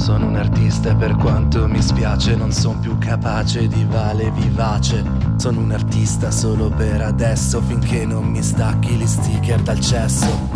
Sono un artista e per quanto mi spiace non son più capace di vale vivace. Sono un artista solo per adesso, finché non mi stacchi gli sticker dal cesso.